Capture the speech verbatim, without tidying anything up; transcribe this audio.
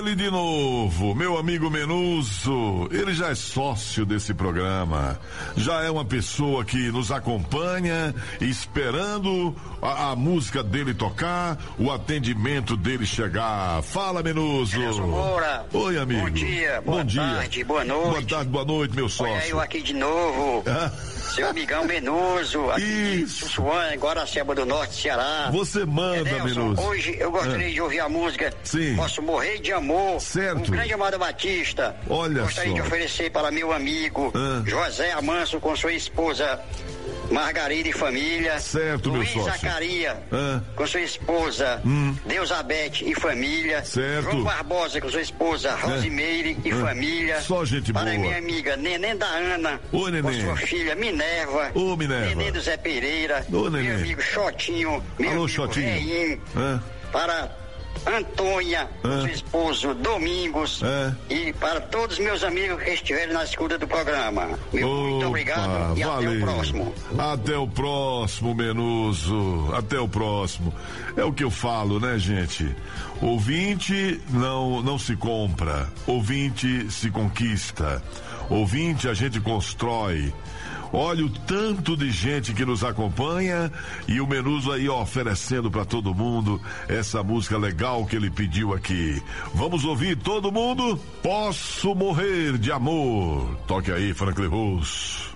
Ele de novo, meu amigo Menuso, ele já é sócio desse programa, já é uma pessoa que nos acompanha, esperando a, a música dele tocar, o atendimento dele chegar. Fala, Menuso. Nelson Moura. Oi, amigo. Bom dia, boa Bom dia. tarde, boa noite. Boa tarde, boa noite, meu sócio. Olha eu aqui de novo, seu amigão Menuso, aqui Isso. de Sussuã, Guaraciaba do Norte, Ceará. Você manda, é, Nelson, Menuso. hoje eu gostaria Ah. de ouvir a música Sim. Posso Morrer de Amor. Certo. Um grande Amado Batista. Olha Gostaria só. de oferecer para meu amigo Ah. José Amanso com sua esposa Margarida e família. Certo, meu Luiz sócio. Zacaria Ah. com sua esposa Hum. Deusabete e família. Certo. João Barbosa com sua esposa Rosimeire e Ah. família. Só gente para boa. minha amiga Neném da Ana. Oi, Neném. Com sua filha Minerva. Ô, Minerva. Neném do Zé Pereira. Ô, Neném. Meu amigo Xotinho. Meu Alô, amigo Xotinho. Reinho. Ah. Para Antônia, Ah. seu esposo Domingos. Ah. E para todos os meus amigos que estiverem na escuta do programa. Meu muito Opa, obrigado e valeu. até o próximo. Até o próximo, Menuso. Até o próximo. É o que eu falo, né, gente? Ouvinte não, não se compra. Ouvinte se conquista. Ouvinte a gente constrói. Olha o tanto de gente que nos acompanha e o Menuso aí ó, oferecendo para todo mundo essa música legal que ele pediu aqui. Vamos ouvir todo mundo? Posso Morrer de Amor. Toque aí, Franklin Rose.